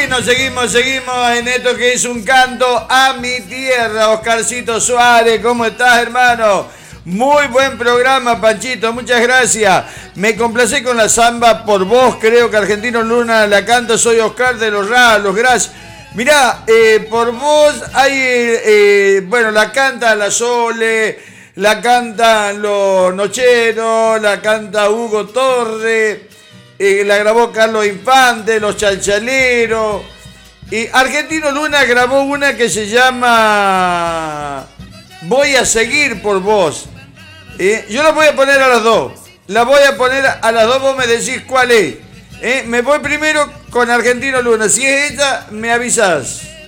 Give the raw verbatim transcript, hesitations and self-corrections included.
Bueno, seguimos, seguimos en esto que es un canto a mi tierra. Oscarcito Suárez, ¿cómo estás, hermano? Muy buen programa, Panchito, muchas gracias. Me complacé con la samba por vos, creo que Argentino Luna la canta. Soy Oscar de los Ralos, gracias. Mirá, eh, por vos hay, eh, bueno, la canta la Sole, la cantan los Nocheros, la canta Hugo Torres, eh, la grabó Carlos Infante, los Chalchaleros. Y Argentino Luna grabó una que se llama Voy a seguir por vos. Eh, yo la voy a poner a las dos. La voy a poner a las dos, vos me decís cuál es. Eh, me voy primero con Argentino Luna. Si es ella, me avisás.